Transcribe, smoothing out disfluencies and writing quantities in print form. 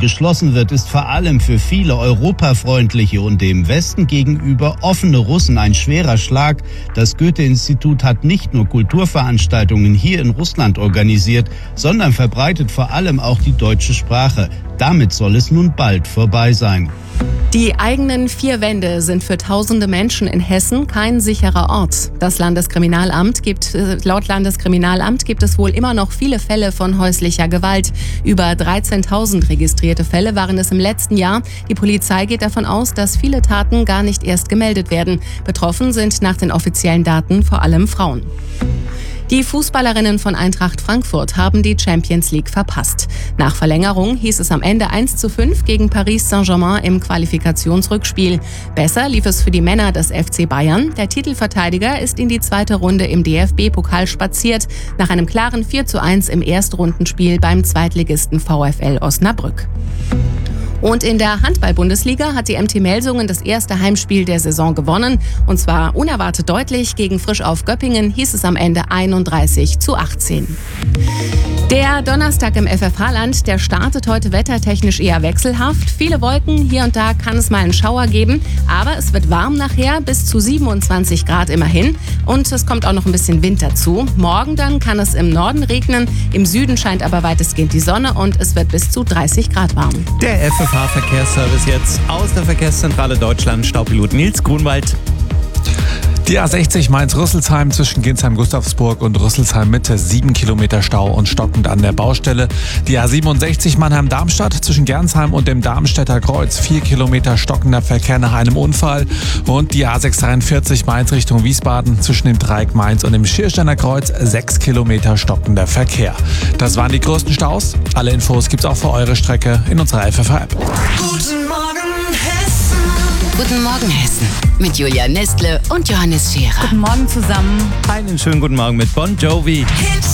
geschlossen wird, ist vor allem für viele europafreundliche und dem Westen gegenüber offene Russen ein schwerer Schlag. Das Goethe-Institut hat nicht nur Kulturveranstaltungen hier in Russland organisiert, sondern verbreitet vor allem auch die deutsche Sprache. Damit soll es nun bald vorbei sein. Die eigenen vier Wände sind für tausende Menschen in Hessen kein sicherer Ort. Laut Landeskriminalamt gibt es wohl immer noch viele Fälle von häuslicher Gewalt. Über 13.000 registrierte Fälle waren es im letzten Jahr. Die Polizei geht davon aus, dass viele Taten gar nicht erst gemeldet werden. Betroffen sind nach den offiziellen Daten vor allem Frauen. Die Fußballerinnen von Eintracht Frankfurt haben die Champions League verpasst. Nach Verlängerung hieß es am Ende 1:5 gegen Paris Saint-Germain im Qualifikationsrückspiel. Besser lief es für die Männer des FC Bayern. Der Titelverteidiger ist in die zweite Runde im DFB-Pokal spaziert, nach einem klaren 4:1 im Erstrundenspiel beim Zweitligisten VfL Osnabrück. Und in der Handball-Bundesliga hat die MT Melsungen das erste Heimspiel der Saison gewonnen. Und zwar unerwartet deutlich. Gegen Frisch Auf Göppingen hieß es am Ende 31:18. Der Donnerstag im FFH-Land, der startet heute wettertechnisch eher wechselhaft. Viele Wolken, hier und da kann es mal einen Schauer geben. Aber es wird warm nachher, bis zu 27 Grad immerhin. Und es kommt auch noch ein bisschen Wind dazu. Morgen dann kann es im Norden regnen. Im Süden scheint aber weitestgehend die Sonne und es wird bis zu 30 Grad warm. Der FFH-Verkehrsservice jetzt aus der Verkehrszentrale Deutschland. Staupilot Nils Grunwald. Die A60 Mainz-Rüsselsheim zwischen Ginsheim-Gustavsburg und Rüsselsheim-Mitte, 7 Kilometer Stau und stockend an der Baustelle. Die A67 Mannheim-Darmstadt zwischen Gernsheim und dem Darmstädter Kreuz, 4 Kilometer stockender Verkehr nach einem Unfall. Und die A643 Mainz Richtung Wiesbaden zwischen dem Dreieck Mainz und dem Schiersteiner Kreuz, 6 Kilometer stockender Verkehr. Das waren die größten Staus. Alle Infos gibt's auch für eure Strecke in unserer FFH-App. Guten Morgen Hessen. Guten Morgen Hessen mit Julia Nestle und Johannes Scherer. Guten Morgen zusammen. Einen schönen guten Morgen mit Bon Jovi.